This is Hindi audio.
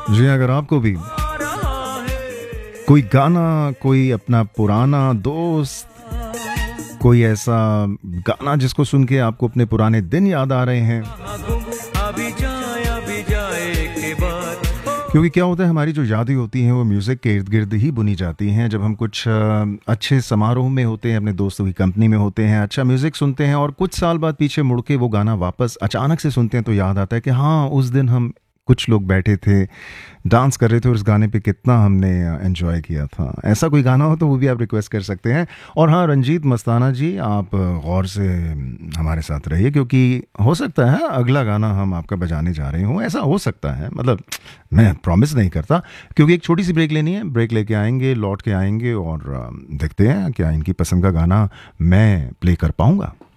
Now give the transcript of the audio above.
जी, अगर आपको भी कोई गाना, कोई अपना पुराना दोस्त, कोई ऐसा गाना जिसको सुन के आपको अपने पुराने दिन याद आ रहे हैं, क्योंकि क्या होता है हमारी जो यादें होती हैं वो म्यूज़िक के इर्द गिर्द ही बुनी जाती हैं। जब हम कुछ अच्छे समारोह में होते हैं, अपने दोस्तों की कंपनी में होते हैं, अच्छा म्यूज़िक सुनते हैं और कुछ साल बाद पीछे मुड़ के वो गाना वापस अचानक से सुनते हैं तो याद आता है कि हाँ, उस दिन हम कुछ लोग बैठे थे, डांस कर रहे थे और उस गाने पे कितना हमने एंजॉय किया था। ऐसा कोई गाना हो तो वो भी आप रिक्वेस्ट कर सकते हैं। और हाँ, रंजीत मस्ताना जी, आप गौर से हमारे साथ रहिए, क्योंकि हो सकता है अगला गाना हम आपका बजाने जा रहे हों, ऐसा हो सकता है, मतलब मैं प्रॉमिस नहीं करता, क्योंकि एक छोटी सी ब्रेक लेनी है। ब्रेक लेके आएंगे, लौट के आएंगे और देखते हैं क्या इनकी पसंद का गाना मैं प्ले कर पाऊँगा।